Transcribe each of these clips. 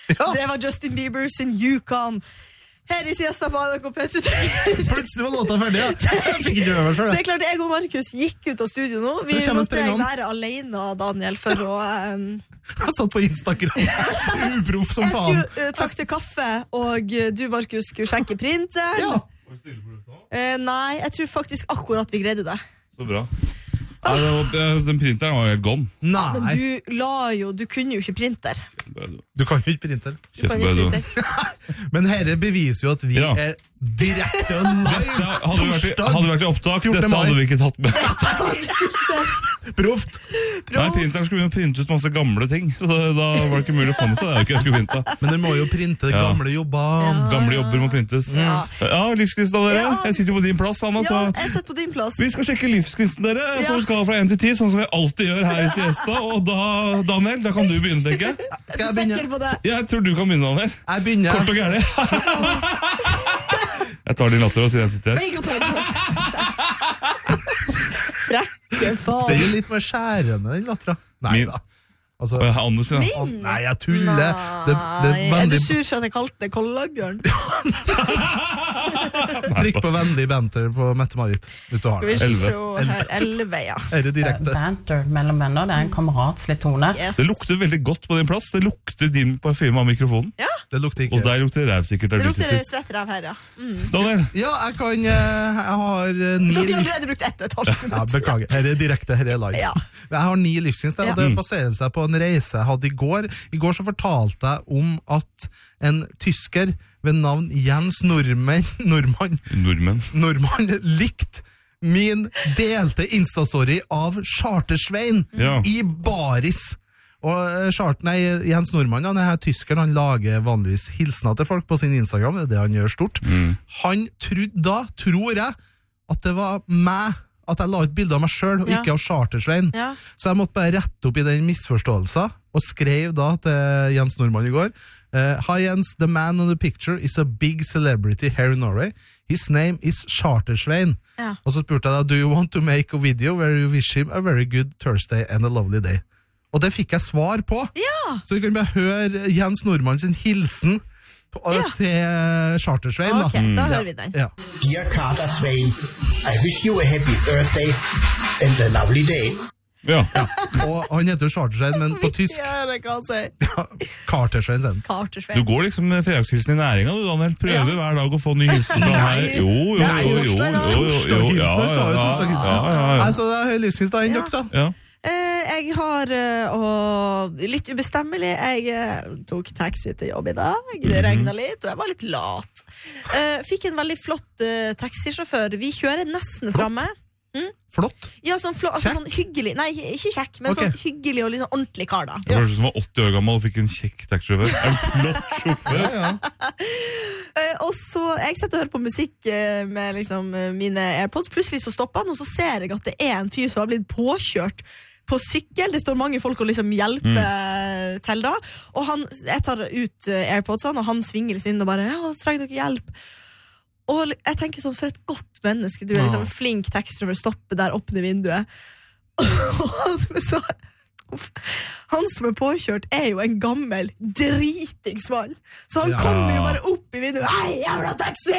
Det var Justin Bieber sin Yukon. Her I siesta på NRK P3. Plutselig var låta ferdig, ja. Jeg fikk ikke øve selv, Det klart, jeg og Markus gikk ut av studio nå. Vi måtte være alene, Daniel, for å... Jeg satt på Instagram. Uproff som faen. Jeg skulle trakte kaffe, og du, Markus, skulle sjekke printeren. Ja. Nei, jeg tror faktisk akkurat vi greide det. Så bra. Den printeren var helt gone. Nei. Men du kunne jo ikke printer. Du kan jo ikke printer. Men herre beviser jo at vi direkte live torsdag. Hadde du vært I opptak, dette hadde vi ikke tatt med. Proft. Nei, printeren skulle begynne å printe ut masse gamle ting, så da var det ikke mulig å få med seg. Det ikke jeg skulle printe. Men det må jo printe gamle jobber. Gamle jobber må printes. Ja, livskristen dere. Jeg sitter jo på din plass, Anna. Ja, jeg sitter på din plass. Vi skal sjekke livskristen dere, på en skala fra 1 til 10, sånn som vi alltid gjør her I siesta. Og da, Daniel, da kan du begynne, tenker jeg. Skal jeg begynne? Jeg tror du kan begynne, Daniel. Jeg begynner. Kort og gærlig. Jeg tar din latter og sier jeg sitter her. Frekke faen. Det litt mer skjærende, den lattera. Nei da. Altså, Anders, nei, jeg tuller. Er du sur for at jeg kalte det Kollabjørn? Trykk på vennlig banter på Mette-Marit, hvis du har det. Skal vi se her, 11, ja. Er det direkte? Banter mellom venner, det en kameratslig tone. Yes. Det lukter veldig godt på din plass. Det lukter din parfyme av mikrofonen. Ja. Det lukter ikke. Og der lukter det ræv sikkert. Det lukter svettrev her, ja. Daniel? Ja, jeg har 9... Da har vi allerede brukt 1,5 minutter. Ja, beklager. Her er direkte, her er live. Ja. Jeg har 9 livssynstegn, og det baserer seg på en reise jeg hadde I går. I går så fortalte jeg om at en tysker ved navn Jens Nordmann likt min delte Insta-story av Chartersvein I Baris. Og Jens Nordmann, han her tyskeren, han lager vanligvis hilsner til folk på sin Instagram, det er det han gjør stort. Han trodde da, tror jeg, at det var meg, at jeg la ut bilder av meg selv, og ikke av Chartersvein. Så jeg måtte bare rette opp I den misforståelsen, og skrev da til Jens Nordmann I går, Hi Jens, the man on the picture is a big celebrity here in Norway. His name is Chartersvein. Og så spurte jeg da, do you want to make a video where you wish him a very good Thursday and a lovely day? Og det fikk jeg svar på. Så vi kan bare høre Jens Nordmann sin hilsen til Chartersvein. Ok, da hører vi den. Dear Chartersvein, I wish you a happy Thursday and a lovely day. Ja. Og han heter Chartersvein, men på tysk Chartersvein. Du går liksom med fredagshilsen I næringa, du, Daniel. Prøver hver dag å få ny hilsen fra her. Jo. Torsdaghilsen, sa jo torsdaghilsen. Altså, det er livshinsdagen dere, da. Ja. Jeg har litt ubestemmelig. Jeg tok taxi til jobb I dag. Det regnet litt, og jeg var litt lat. Fikk en veldig flott taxisjåfør. Vi kjører nesten fremme. Flott? Ja, sånn hyggelig. Nei, ikke kjekk, men sånn hyggelig og litt sånn ordentlig kar da. Det var sånn som var 80 år gammel og fikk en kjekk taxisjåfør. En flott sjåfør. Og så, jeg setter og hører på musikk med liksom mine AirPods. Plutselig så stopper han, og så ser jeg at det en fyr som har blitt påkjørt på sykkel. Det står mange folk og liksom hjelper til da. Og jeg tar ut AirPodsene, og han svinger inn og bare, ja, trenger dere hjelp? Og jeg tenker sånn, for et godt menneske, du liksom flink taxisjåfør, stoppe der, åpne vinduet. Så, han som påkjørt jo en gammel dritingsmann. Så han kommer jo bare opp I vinduet. Hei, jævla taxi!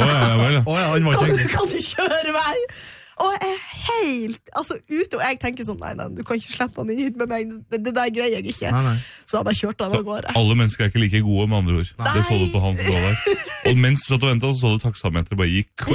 Kan du kjøre meg? Og jeg helt ute, og jeg tenker sånn, nei, du kan ikke slippe han inn hit med meg, det der greier jeg ikke. Så jeg bare kjørte han av gårde. Alle mennesker ikke like gode med andre ord. Det så du på han som var der. Og mens du satt og ventet, så du taksameteret bare gikk.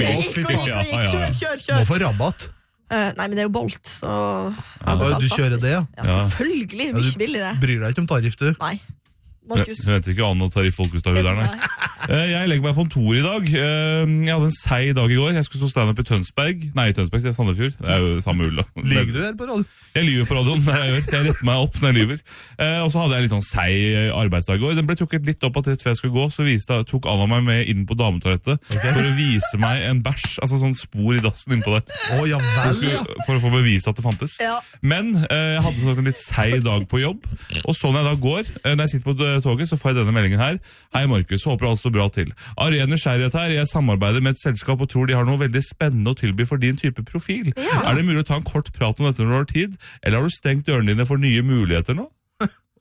Kjør. Må få rabatt. Nei, men det jo Bolt, så... Du kjører det, ja? Ja, selvfølgelig, mye billigere. Du bryr deg ikke om tariff, du? Nei. Markus. Så vet ikke Anne og Tariff Folkestad der, nei. Jeg legger meg på kontor I dag. Jeg hadde en seig dag I går. Jeg skulle stå stand-up I Tønsberg. Nei, I Tønsberg, sier jeg Sandefjord. Det jo samme ulla. Lyger du her på radio? Jeg lyver på radioen. Jeg retter meg opp når jeg lyver. Og så hadde jeg litt sånn seig arbeidsdag I går. Den ble trukket litt opp at rett før jeg skulle gå, så tok Anna meg med inn på dametoalettet for å vise meg en bæsj, altså sånn spor I dassen innpå der. Ja vel, ja. For å få bevise at det fantes. Men jeg hadde en litt seig dag på jobb, og så når jeg da går, når jeg sitter på toget, så får jeg denne meldingen her. Hei Markus, håper alt står bra til. Av ren nysgjerrighet her, jeg samarbeider med et selskap og tror de har noe veldig spennende å tilby for din type profil. Det mulig å ta en kort prat om dette når du har tid? Eller har du stengt dørene dine for nye muligheter nå?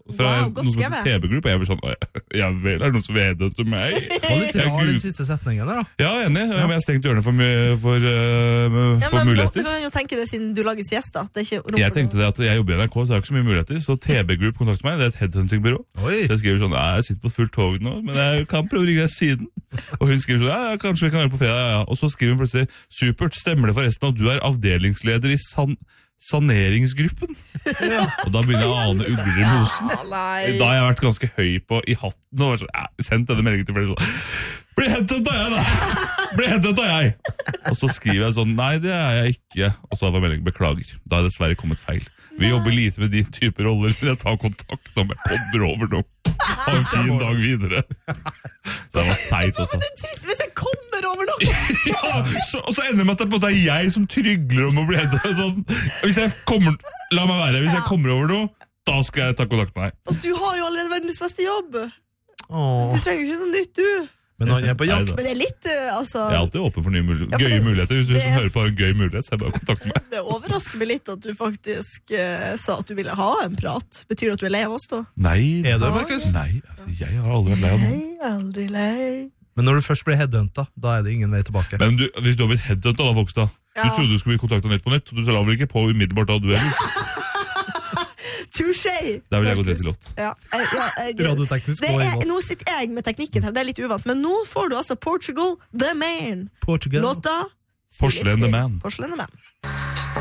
fra Wow, godt noe som heter skrevet. TB-Group. Jeg blir sånn, ja vel, er det noen som vet det til meg? Det var litt rar den siste setningen der, da. Ja, enig. Men jeg har stengt dørene for Men muligheter. du kan jo tenke det siden du lager siesta. Det er ikke rom Jeg for tenkte det at jeg jobber i NRK, så jeg har ikke så mye muligheter. Så TB Group kontakter meg, det er et headhunting-byrå. Oi. Så jeg skriver sånn, jeg sitter på fullt tog nå, men jeg kan prøve å ringe deg siden. Og hun skriver sånn, kanskje vi kan gjøre det på fredag, ja. Og så skriver hun plutselig, supert, stemmer det forresten at du er avdelingsleder i saneringsgruppen? Og da begynner jeg å ane ugler i mosen. Nei. Da har jeg vært ganske høy på i hatten, og var sånn, sendt denne meldingen til flere sånn, bli hentet da jeg da! Bli hentet da jeg! Og så skriver jeg sånn, nei det er jeg ikke. Og så har jeg meldingen, beklager, da har dessverre kommet feil. Vi jobber lite med din type roller, men jeg tar kontakt om jeg kommer over noe. Ha en fin dag videre. Så det var seit også. Det er trist hvis jeg kommer over noe. Ja, og så ender det med at det på en måte er jeg som trygler om å bli hentet. Sånn, hvis jeg kommer, la meg være, hvis jeg kommer over noe, da skal jeg ta kontakt med deg. Og du har jo allerede verdens beste jobb. Åh. Du trenger jo ikke noe nytt, du. Men han er på jakt. Men det er litt, altså... Jeg er alltid åpen for nye for gøye det- muligheter. Hvis du det- hører på en gøy mulighet, så er det bare å kontakte meg. Det overrasker meg litt at du faktisk sa at du ville ha en prat. Betyr det at du er lei av oss da? Nei, Er det, Markus? nei, altså, jeg har aldri vært lei av noe. Nei, aldri lei. Men når du først blir headhunta, da er det ingen vei tilbake. Men hvis du har blitt headhunta da, Vokstad, Ja. du trodde du skulle bli kontaktet Nytt på Nytt, du la vel ikke på umiddelbart da du er ute? Touché! Der vil jeg gå rett til låt. Ja, Radioteknisk det går er, imot. nå sitter jeg med teknikken her, det er litt uvant. Men nå får du altså Portugal The Man. Portugal. Låta Porcelain The Man. Porcelain The Man.